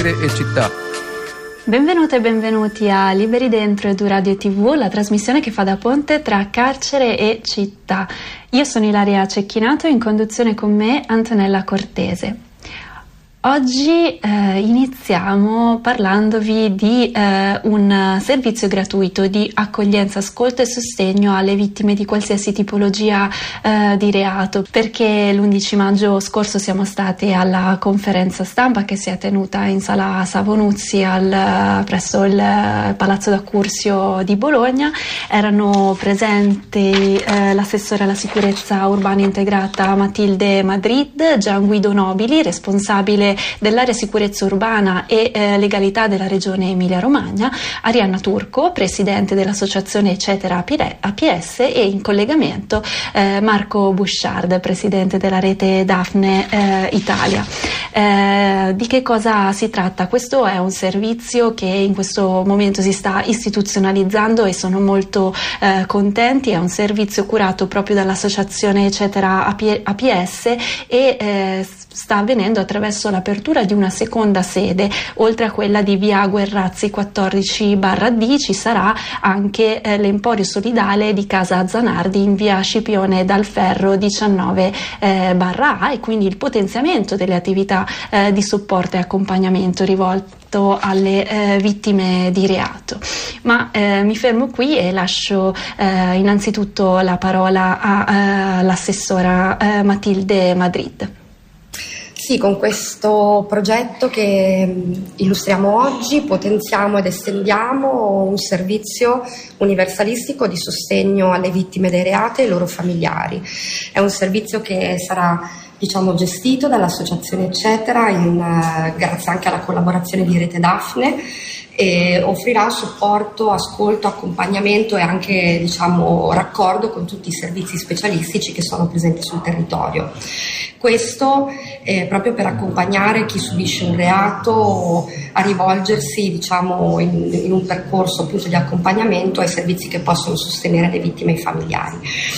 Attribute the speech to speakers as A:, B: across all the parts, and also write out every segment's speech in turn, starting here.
A: carcere e città.
B: Benvenute e benvenuti a Liberi Dentro Edu Radio TV, la trasmissione che fa da ponte tra carcere e città. Io sono Ilaria Cecchinato, in conduzione con me Antonella Cortese. Oggi iniziamo parlandovi di un servizio gratuito di accoglienza, ascolto e sostegno alle vittime di qualsiasi tipologia di reato, perché l'11 maggio scorso siamo stati alla conferenza stampa che si è tenuta in sala Savonuzzi presso il Palazzo d'Accursio di Bologna. Erano presenti l'assessore alla sicurezza urbana integrata Matilde Madrid, Gian Guido Nobili, responsabile dell'area sicurezza urbana e legalità della regione Emilia-Romagna, Arianna Turco, presidente dell'associazione Eccetera APS, e in collegamento Marco Bouchard, presidente della rete Daphne Italia. Di che cosa si tratta? Questo è un servizio che in questo momento si sta istituzionalizzando e sono molto contenti. È un servizio curato proprio dall'associazione Eccetera APS e sta avvenendo attraverso l'apertura di una seconda sede. Oltre a quella di via Guerrazzi 14/D ci sarà anche l'Emporio Solidale di Casa Zanardi in via Scipione dal Ferro 19/A, e quindi il potenziamento delle attività di supporto e accompagnamento rivolto alle vittime di reato. Ma mi fermo qui e lascio innanzitutto la parola all'assessora Matilde Madrid.
C: Sì, con questo progetto che illustriamo oggi potenziamo ed estendiamo un servizio universalistico di sostegno alle vittime dei reati e ai loro familiari. È un servizio che sarà gestito dall'associazione Eccetera grazie anche alla collaborazione di Rete Daphne, e offrirà supporto, ascolto, accompagnamento e anche raccordo con tutti i servizi specialistici che sono presenti sul territorio. Questo proprio per accompagnare chi subisce un reato a rivolgersi in un percorso appunto di accompagnamento ai servizi che possono sostenere le vittime e i familiari.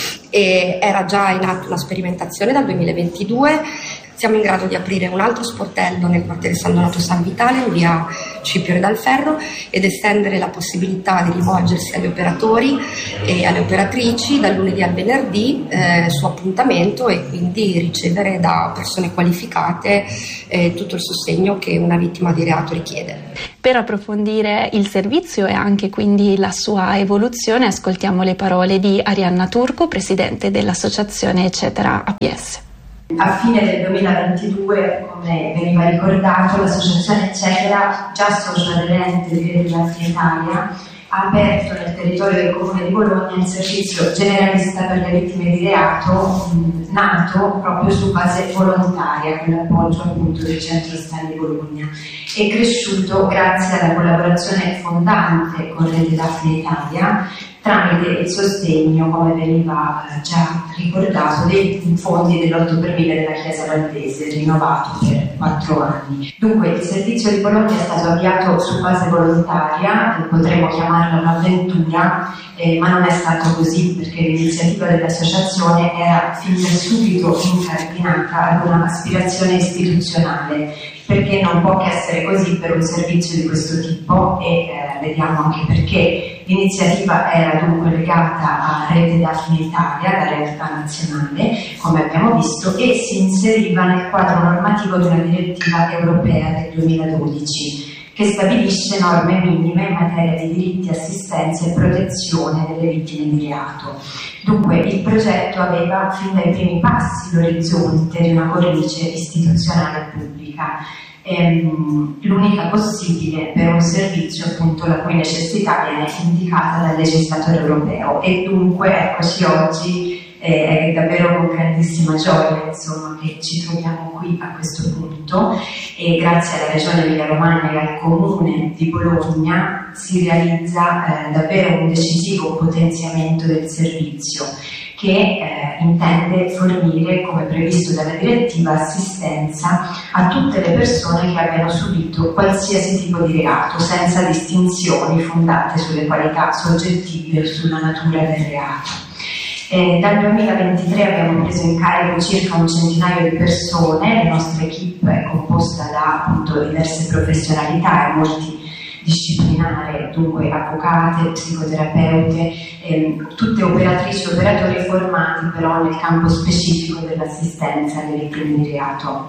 C: E era già in atto una sperimentazione dal 2022. Siamo in grado di aprire un altro sportello nel quartiere San Donato San Vitale in via Scipione dal Ferro ed estendere la possibilità di rivolgersi agli operatori e alle operatrici dal lunedì al venerdì su appuntamento, e quindi ricevere da persone qualificate tutto il sostegno che una vittima di reato richiede.
B: Per approfondire il servizio e anche quindi la sua evoluzione, ascoltiamo le parole di Arianna Turco, presidente dell'associazione Eccetera APS.
D: A fine del 2022, come veniva ricordato, l'associazione Eccetera, già socia dell'ente di Rete Daphne Italia, ha aperto nel territorio del Comune di Bologna il servizio generalista per le vittime di reato, nato proprio su base volontaria, con l'appoggio appunto del Centro Stand di Bologna, e cresciuto grazie alla collaborazione fondante con Rete Daphne Italia, tramite il sostegno, come veniva già ricordato, dei fondi dell'8 per 1000 della Chiesa Valdese, rinnovato per 4 anni. Dunque il servizio di Bologna è stato avviato su base volontaria, potremmo chiamarla un'avventura, ma non è stato così, perché l'iniziativa dell'associazione era fin da subito incardinata ad una aspirazione istituzionale, perché non può che essere così per un servizio di questo tipo, e vediamo anche perché. L'iniziativa era dunque legata a Rete Daphne Italia, la realtà nazionale, come abbiamo visto, e si inseriva nel quadro normativo di una direttiva europea del 2012 che stabilisce norme minime in materia di diritti, assistenza e protezione delle vittime di reato. Dunque il progetto aveva fin dai primi passi l'orizzonte di una cornice istituzionale pubblica, l'unica possibile per un servizio appunto la cui necessità viene indicata dal legislatore europeo, e dunque eccoci oggi è davvero con grandissima gioia che ci troviamo qui a questo punto, e grazie alla Regione Emilia-Romagna e al Comune di Bologna si realizza davvero un decisivo potenziamento del servizio, che intende fornire, come previsto dalla direttiva, assistenza a tutte le persone che abbiano subito qualsiasi tipo di reato, senza distinzioni fondate sulle qualità soggettive o sulla natura del reato. Dal 2023 abbiamo preso in carico circa un centinaio di persone, la nostra equipe è composta da appunto diverse professionalità e multidisciplinare, dunque avvocate, psicoterapeute, tutte operatrici e operatori formati però nel campo specifico dell'assistenza alle vittime di reato.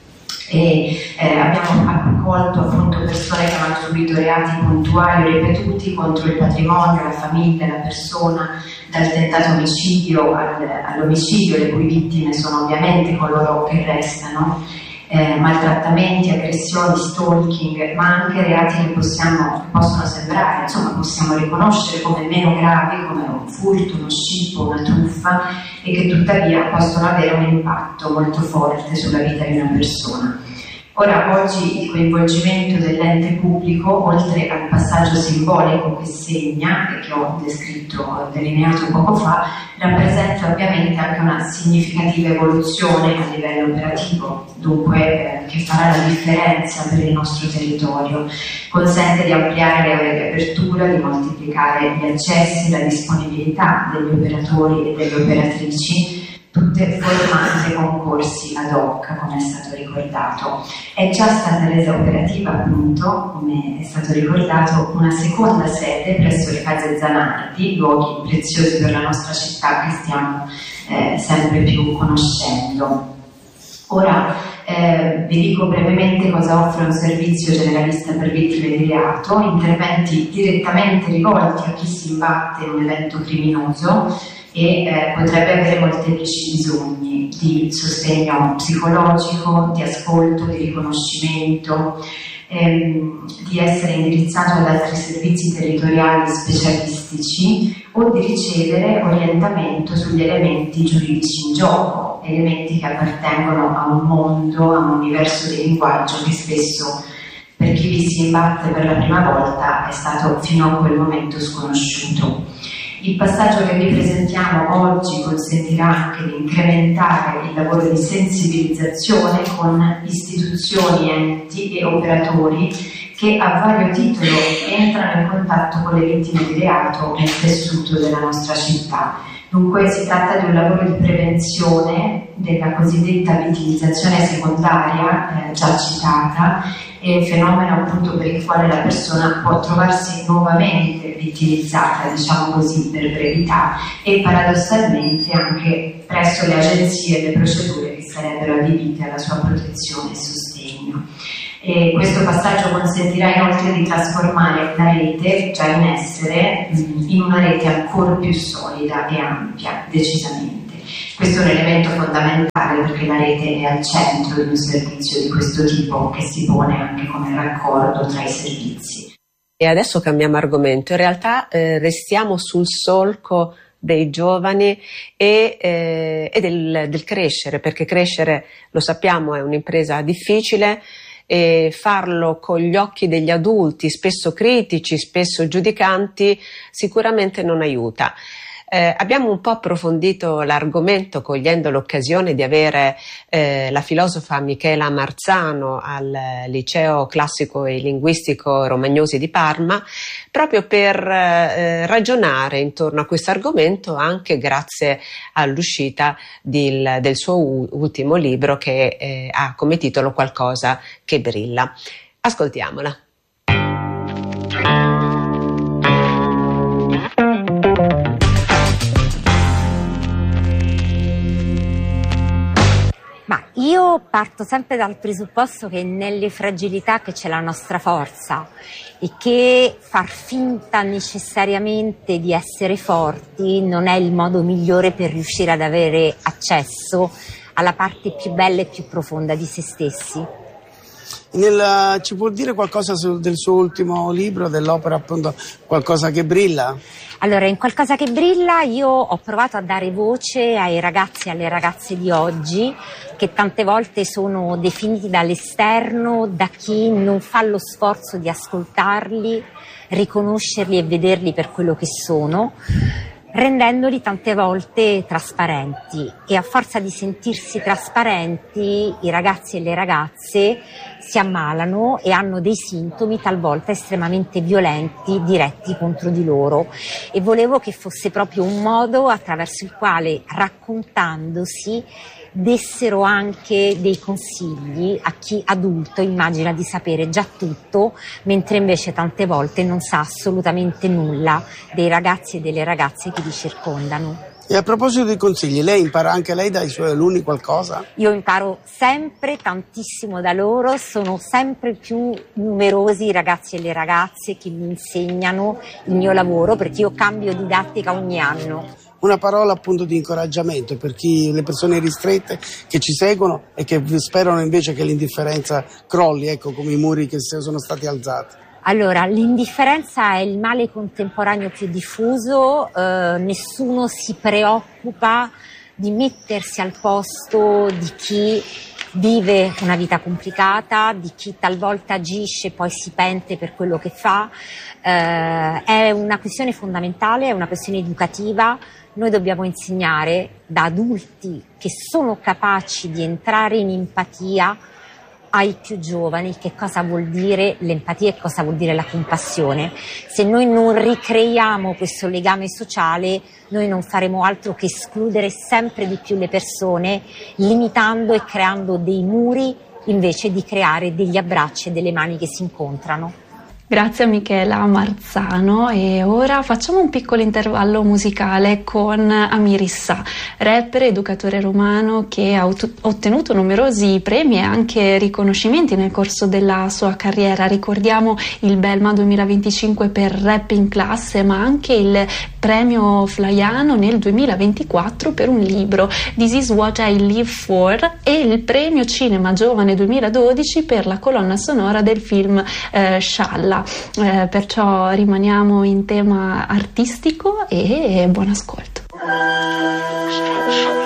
D: Abbiamo accolto appunto persone che hanno subito reati puntuali o ripetuti contro il patrimonio, la famiglia, la persona, dal tentato omicidio all'omicidio, le cui vittime sono ovviamente coloro che restano, maltrattamenti, aggressioni, stalking, ma anche reati che possono sembrare, insomma possiamo riconoscere come meno gravi, come un furto, uno scippo, una truffa, e che tuttavia possono avere un impatto molto forte sulla vita di una persona. Ora, oggi il coinvolgimento dell'ente pubblico, oltre al passaggio simbolico che segna e che ho delineato poco fa, rappresenta ovviamente anche una significativa evoluzione a livello operativo, dunque che farà la differenza per il nostro territorio, consente di ampliare le ore di apertura, di moltiplicare gli accessi, la disponibilità degli operatori e delle operatrici, tutte formate con corsi ad hoc, come è stato ricordato. È già stata resa operativa, appunto, come è stato ricordato, una seconda sede presso le case Zanardi, luoghi preziosi per la nostra città che stiamo sempre più conoscendo. Ora vi dico brevemente cosa offre un servizio generalista per vittime di reato: interventi direttamente rivolti a chi si imbatte in un evento criminoso e potrebbe avere molteplici bisogni di sostegno psicologico, di ascolto, di riconoscimento, di essere indirizzato ad altri servizi territoriali specialistici o di ricevere orientamento sugli elementi giuridici in gioco, elementi che appartengono a un mondo, a un universo di linguaggio che spesso per chi vi si imbatte per la prima volta è stato fino a quel momento sconosciuto. Il passaggio che vi presentiamo oggi consentirà anche di incrementare il lavoro di sensibilizzazione con istituzioni, enti e operatori che a vario titolo entrano in contatto con le vittime di reato nel tessuto della nostra città. Dunque si tratta di un lavoro di prevenzione della cosiddetta vittimizzazione secondaria, già citata, fenomeno appunto per il quale la persona può trovarsi nuovamente vittimizzata, diciamo così per brevità, e paradossalmente anche presso le agenzie e le procedure che sarebbero adibite alla sua protezione e sostegno. E questo passaggio consentirà inoltre di trasformare la rete già in essere in una rete ancora più solida e ampia, decisamente. Questo è un elemento fondamentale perché la rete è al centro di un servizio di questo tipo che si pone anche come raccordo tra i servizi.
A: E adesso cambiamo argomento. In realtà restiamo sul solco dei giovani e del crescere, perché crescere, lo sappiamo, è un'impresa difficile e farlo con gli occhi degli adulti, spesso critici, spesso giudicanti, sicuramente non aiuta. Abbiamo un po' approfondito l'argomento cogliendo l'occasione di avere la filosofa Michela Marzano al Liceo Classico e Linguistico Romagnosi di Parma, proprio per ragionare intorno a questo argomento, anche grazie all'uscita del suo ultimo libro che ha come titolo Qualcosa che brilla. Ascoltiamola.
E: Ma io parto sempre dal presupposto che nelle fragilità che c'è la nostra forza e che far finta necessariamente di essere forti non è il modo migliore per riuscire ad avere accesso alla parte più bella e più profonda di se stessi.
F: Ci può dire qualcosa del suo ultimo libro, dell'opera appunto Qualcosa che brilla?
E: Allora, in Qualcosa che brilla io ho provato a dare voce ai ragazzi e alle ragazze di oggi che tante volte sono definiti dall'esterno da chi non fa lo sforzo di ascoltarli, riconoscerli e vederli per quello che sono. rendendoli tante volte trasparenti, e a forza di sentirsi trasparenti i ragazzi e le ragazze si ammalano e hanno dei sintomi talvolta estremamente violenti diretti contro di loro, e volevo che fosse proprio un modo attraverso il quale, raccontandosi, dessero anche dei consigli a chi adulto immagina di sapere già tutto, mentre invece tante volte non sa assolutamente nulla dei ragazzi e delle ragazze che li circondano.
F: E a proposito dei consigli, lei impara anche lei dai suoi alunni qualcosa?
E: Io imparo sempre tantissimo da loro, sono sempre più numerosi i ragazzi e le ragazze che mi insegnano il mio lavoro, perché io cambio didattica ogni anno.
F: Una parola appunto di incoraggiamento per le persone ristrette che ci seguono e che sperano invece che l'indifferenza crolli, ecco, come i muri che sono stati alzati.
E: Allora, l'indifferenza è il male contemporaneo più diffuso, nessuno si preoccupa di mettersi al posto di chi vive una vita complicata, di chi talvolta agisce e poi si pente per quello che fa. È una questione fondamentale, è una questione educativa. Noi dobbiamo insegnare da adulti che sono capaci di entrare in empatia ai più giovani che cosa vuol dire l'empatia e cosa vuol dire la compassione. Se noi non ricreiamo questo legame sociale, noi non faremo altro che escludere sempre di più le persone, limitando e creando dei muri invece di creare degli abbracci e delle mani che si incontrano.
B: Grazie a Michela Marzano, e ora facciamo un piccolo intervallo musicale con Amir Issa, rapper, educatore romano che ha ottenuto numerosi premi e anche riconoscimenti nel corso della sua carriera. Ricordiamo il Belma 2025 per Rap in Classe, ma anche il premio Flaiano nel 2024 per un libro, This is What I Live For, e il premio Cinema Giovane 2012 per la colonna sonora del film Scialla. Perciò rimaniamo in tema artistico e buon ascolto.